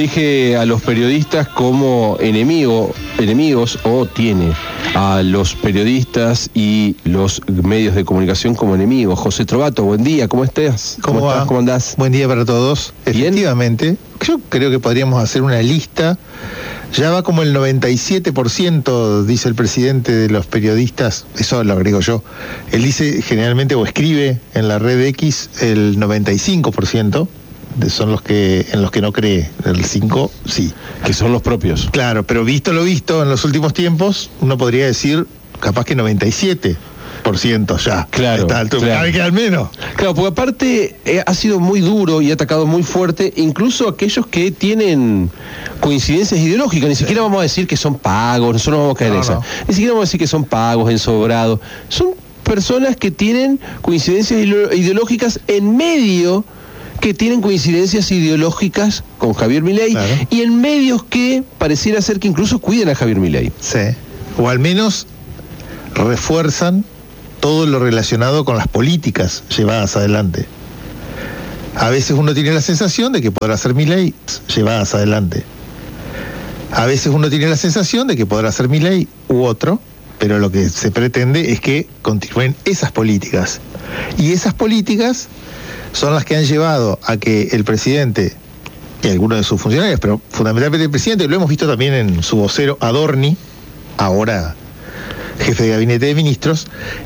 elige a los periodistas como enemigos, o tiene a los periodistas y los medios de comunicación como enemigos. José Trovato, buen día, ¿cómo estás? ¿Cómo estás? ¿Cómo andás? Buen día para todos. ¿Bien? Efectivamente, yo creo que podríamos hacer una lista. Ya va como el 97%, dice el presidente, de los periodistas, eso lo agrego yo. Él dice generalmente, o escribe en la red X, el 95%. Son los que en los que no cree, el 5 sí. Que son los propios. Claro, pero visto lo visto en los últimos tiempos, uno podría decir capaz que 97% ya. Claro, claro. Que al menos. Claro, porque aparte ha sido muy duro y ha atacado muy fuerte, incluso aquellos que tienen coincidencias ideológicas. Ni siquiera vamos a decir que son pagos, nosotros no vamos a caer en esa. No. Ni siquiera vamos a decir que son pagos, ensobrados. Son personas que tienen coincidencias ideológicas en medio, que tienen coincidencias ideológicas con Javier Milei, claro, y en medios que pareciera ser que incluso cuiden a Javier Milei. Sí, o al menos refuerzan todo lo relacionado con las políticas llevadas adelante. A veces uno tiene la sensación de que podrá ser Milei llevadas adelante. A veces uno tiene la sensación de que podrá ser Milei u otro, pero lo que se pretende es que continúen esas políticas. Y esas políticas son las que han llevado a que el presidente y algunos de sus funcionarios, pero fundamentalmente el presidente, lo hemos visto también en su vocero Adorni, ahora jefe de gabinete de ministros,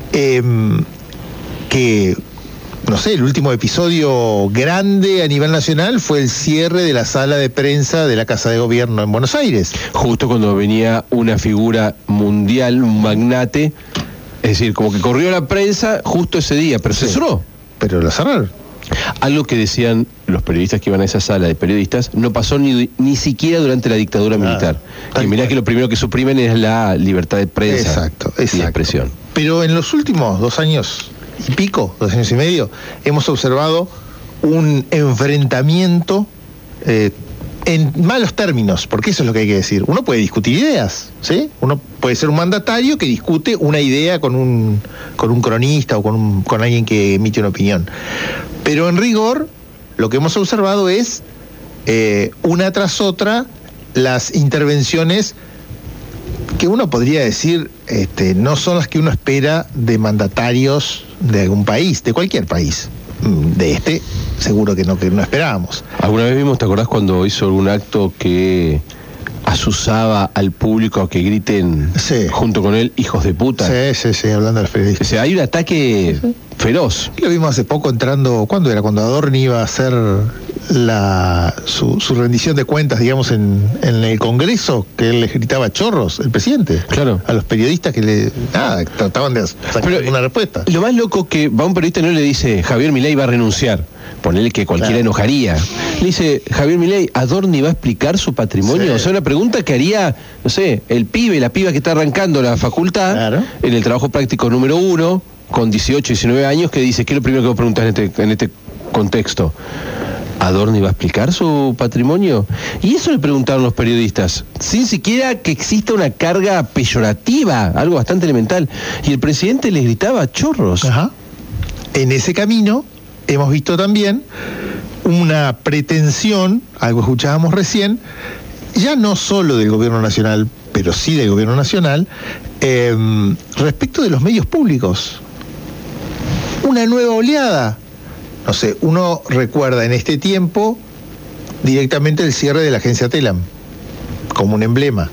que, no sé, el último episodio grande a nivel nacional fue el cierre de la sala de prensa de la Casa de Gobierno en Buenos Aires. Justo cuando venía una figura mundial, un magnate, es decir, como que corrió la prensa justo ese día, pero se cerró. Pero lo cerraron. Algo que decían los periodistas que iban a esa sala de periodistas, no pasó ni siquiera durante la dictadura militar. Que mirá que lo primero que suprimen es la libertad de prensa. Exacto. Y de expresión. Pero en los últimos 2 años y pico, 2 años y medio, hemos observado un enfrentamiento en malos términos, porque eso es lo que hay que decir. Uno puede discutir ideas, ¿sí? Uno puede ser un mandatario que discute una idea con un cronista o con alguien que emite una opinión. Pero en rigor, lo que hemos observado es, una tras otra, las intervenciones que uno podría decir no son las que uno espera de mandatarios de algún país, de cualquier país. De seguro que no esperábamos. ¿Alguna vez vimos, te acordás, cuando hizo algún acto que asusaba al público a que griten junto con él, hijos de puta? Sí, hablando de los periodistas. O sea, hay un ataque feroz. Lo vimos hace poco entrando, ¿cuándo era? Cuando Adorni iba a hacer su rendición de cuentas, digamos, en el Congreso, que él les gritaba chorros, el presidente. Claro. A los periodistas que trataban de sacar una respuesta. Lo más loco que va un periodista y no le dice, Javier Milei va a renunciar. Ponele que cualquiera enojaría. Le dice, Javier Milei, ¿Adorni va a explicar su patrimonio? Sí. O sea, una pregunta que haría, no sé, la piba que está arrancando la facultad, claro, en el trabajo práctico número 1, con 18, 19 años, que dice, ¿qué es lo primero que vos preguntás en este contexto? ¿Adorni va a explicar su patrimonio? Y eso le preguntaron los periodistas, sin siquiera que exista una carga peyorativa, algo bastante elemental. Y el presidente les gritaba chorros. Ajá. En ese camino hemos visto también una pretensión, algo escuchábamos recién, ya no solo del gobierno nacional, pero sí del gobierno nacional, respecto de los medios públicos. Una nueva oleada. No sé, uno recuerda en este tiempo directamente el cierre de la agencia Telam, como un emblema.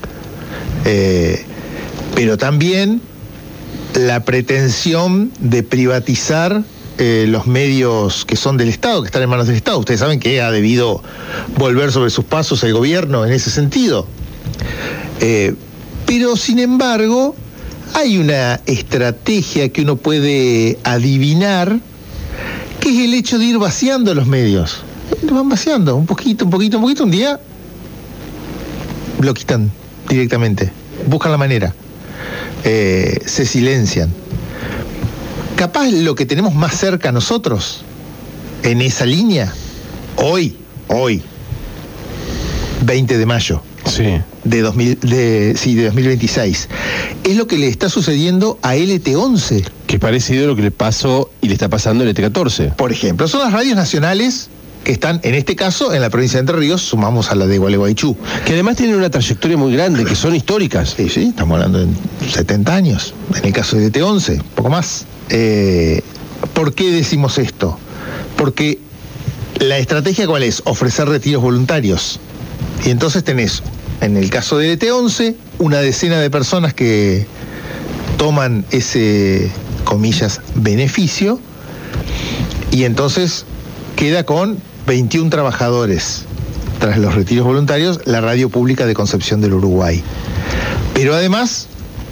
Pero también la pretensión de privatizar los medios que son del Estado, que están en manos del Estado. Ustedes saben que ha debido volver sobre sus pasos el gobierno en ese sentido. Pero, sin embargo, hay una estrategia que uno puede adivinar, que es el hecho de ir vaciando los medios. Lo van vaciando, un poquito, un día lo quitan directamente, buscan la manera, se silencian. Capaz lo que tenemos más cerca a nosotros, en esa línea, hoy, 20 de mayo, de 2026, es lo que le está sucediendo a LT11. Que es parecido a lo que le pasó y le está pasando a LT14. Por ejemplo, son las radios nacionales que están, en este caso, en la provincia de Entre Ríos, sumamos a la de Gualeguaychú. Que además tienen una trayectoria muy grande, que son históricas. Sí, estamos hablando de 70 años. En el caso de DT11, poco más. ¿Por qué decimos esto? Porque la estrategia, ¿cuál es? Ofrecer retiros voluntarios. Y entonces tenés, en el caso de DT11, una decena de personas que toman ese, comillas, beneficio, y entonces queda con 21 trabajadores. Tras los retiros voluntarios, la radio pública de Concepción del Uruguay. Pero además,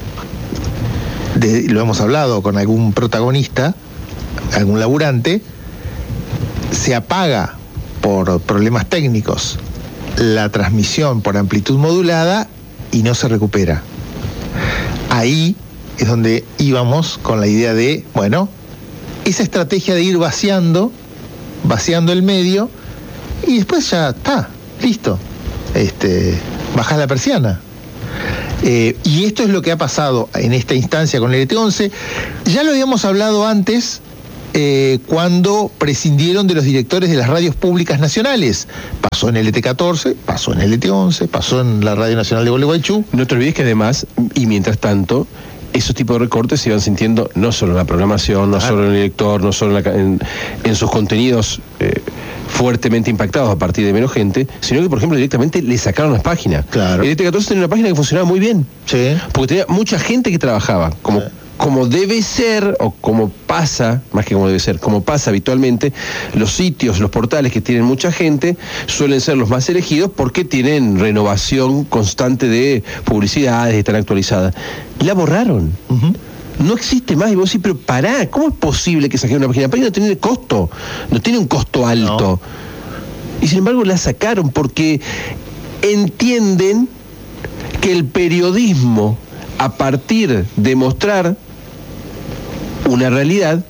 lo hemos hablado con algún protagonista, algún laburante, se apaga por problemas técnicos la transmisión por amplitud modulada y no se recupera. Ahí es donde íbamos con la idea de, bueno, esa estrategia de ir vaciando el medio, y después ya está, listo. Bajás la persiana. Y esto es lo que ha pasado en esta instancia con el LT11. Ya lo habíamos hablado antes, cuando prescindieron de los directores de las radios públicas nacionales. Pasó en el LT14, pasó en el LT11, pasó en la Radio Nacional de Gualeguaychú. No te olvides que además, y mientras tanto, esos tipos de recortes se iban sintiendo no solo en la programación, no solo en el director, no solo en sus contenidos fuertemente impactados a partir de menos gente, sino que, por ejemplo, directamente le sacaron las páginas. Claro. El LT14 tenía una página que funcionaba muy bien. Sí. Porque tenía mucha gente que trabajaba, como debe ser, o como pasa, más que como debe ser, como pasa habitualmente, los sitios, los portales que tienen mucha gente suelen ser los más elegidos porque tienen renovación constante de publicidades, están actualizadas. La borraron. Uh-huh. No existe más. Y vos decís, pero pará, ¿cómo es posible que saquen una página? La página no tiene costo, no tiene un costo alto. No. Y sin embargo la sacaron porque entienden que el periodismo, a partir de mostrar una realidad,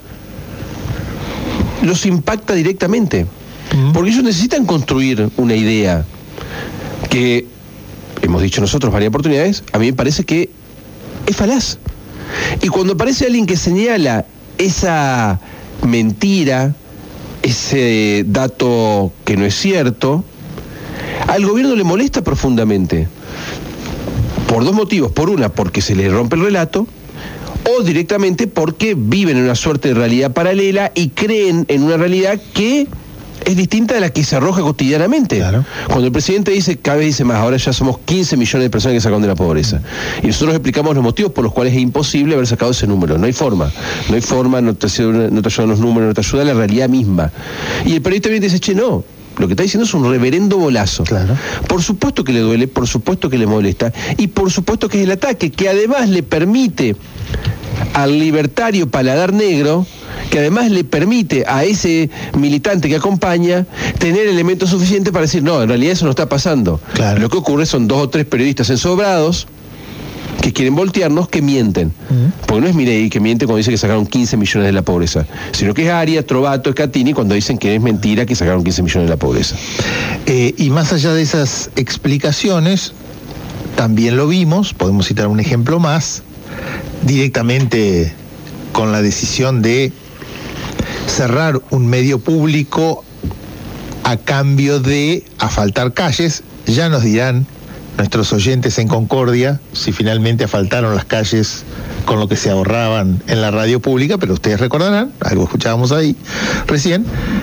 los impacta directamente. Porque ellos necesitan construir una idea que, hemos dicho nosotros varias oportunidades, a mí me parece que es falaz. Y cuando aparece alguien que señala esa mentira, ese dato que no es cierto, al gobierno le molesta profundamente. Por dos motivos. Por una, porque se le rompe el relato, o directamente porque viven en una suerte de realidad paralela y creen en una realidad que es distinta de la que se arroja cotidianamente. Claro. Cuando el presidente dice, cada vez dice más, ahora ya somos 15 millones de personas que sacan de la pobreza. Y nosotros explicamos los motivos por los cuales es imposible haber sacado ese número. No hay forma, no te ayudan los números, no te ayuda la realidad misma. Y el periodista viene y dice, che, no, lo que está diciendo es un reverendo bolazo. Claro. Por supuesto que le duele, por supuesto que le molesta, y por supuesto que es el ataque, que además le permite al libertario paladar negro, que además le permite a ese militante que acompaña tener elementos suficientes para decir, no, en realidad eso no está pasando. Claro. Lo que ocurre son 2 o 3 periodistas ensobrados que quieren voltearnos, que mienten. Porque no es Milei que miente cuando dice que sacaron 15 millones de la pobreza, sino que es Arias, Trovato, Scatini cuando dicen que es mentira que sacaron 15 millones de la pobreza. Y más allá de esas explicaciones, también lo vimos, podemos citar un ejemplo más, directamente con la decisión de cerrar un medio público a cambio de asfaltar calles. Ya nos dirán nuestros oyentes en Concordia si finalmente asfaltaron las calles con lo que se ahorraban en la radio pública, pero ustedes recordarán, algo escuchábamos ahí recién,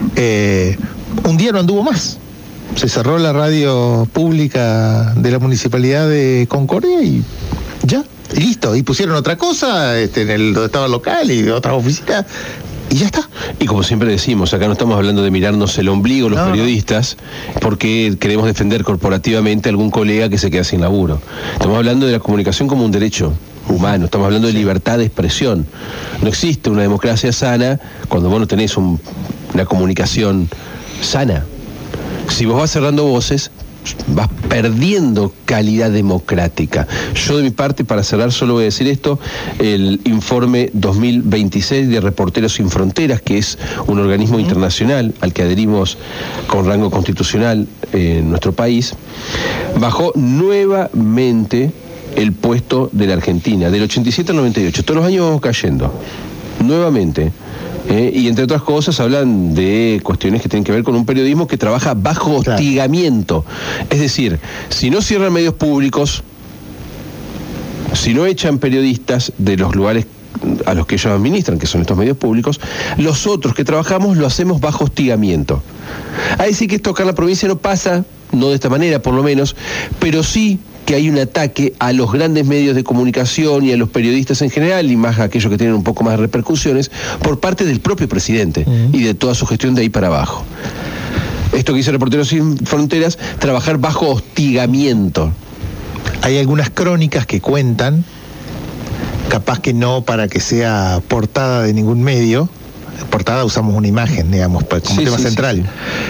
un día no anduvo más. Se cerró la radio pública de la Municipalidad de Concordia y ya, y listo. Y pusieron otra cosa en el donde estaba el local y otras oficinas. Y ya está. Y como siempre decimos, acá no estamos hablando de mirarnos el ombligo los periodistas, porque queremos defender corporativamente a algún colega que se queda sin laburo. Estamos hablando de la comunicación como un derecho humano, estamos hablando de libertad de expresión. No existe una democracia sana cuando vos no tenés una comunicación sana. Si vos vas cerrando voces, vas perdiendo calidad democrática. Yo de mi parte, para cerrar, solo voy a decir esto: el informe 2026 de Reporteros Sin Fronteras, que es un organismo internacional al que adherimos con rango constitucional en nuestro país, bajó nuevamente el puesto de la Argentina, del 87 al 98. Todos los años vamos cayendo. Nuevamente. Y entre otras cosas hablan de cuestiones que tienen que ver con un periodismo que trabaja bajo hostigamiento. Es decir, si no cierran medios públicos, si no echan periodistas de los lugares a los que ellos administran, que son estos medios públicos, los otros que trabajamos lo hacemos bajo hostigamiento. A decir que esto acá en la provincia no pasa, no de esta manera por lo menos, pero sí que hay un ataque a los grandes medios de comunicación y a los periodistas en general, y más a aquellos que tienen un poco más de repercusiones, por parte del propio presidente y de toda su gestión de ahí para abajo. Esto que dice Reporteros Sin Fronteras, trabajar bajo hostigamiento. Hay algunas crónicas que cuentan, capaz que no para que sea portada de ningún medio, portada usamos una imagen, digamos, como tema central.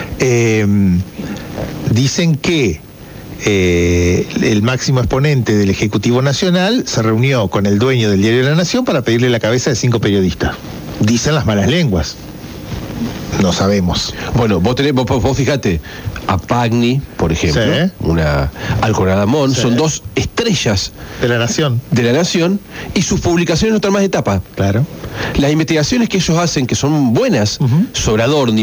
Dicen que el máximo exponente del Ejecutivo Nacional se reunió con el dueño del Diario de la Nación para pedirle la cabeza de 5 periodistas. Dicen las malas lenguas. No sabemos. Bueno, vos fíjate, a Pagni, por ejemplo, una Alcorada Mon, son 2 estrellas de la Nación. Y sus publicaciones no están más de tapa. Claro. Las investigaciones que ellos hacen, que son buenas, sobre Adorni,